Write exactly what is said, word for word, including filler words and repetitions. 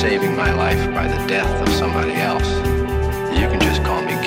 saving my life by the death of somebody else. You can just call me